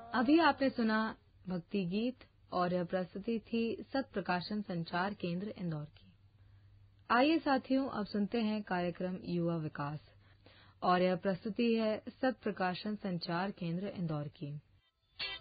अभी आपने सुना भक्ति गीत और यह प्रस्तुति थी सत प्रकाशन संचार केंद्र इंदौर की। आइए साथियों, अब सुनते हैं कार्यक्रम युवा विकास और यह प्रस्तुति है सत प्रकाशन संचार केंद्र इंदौर की।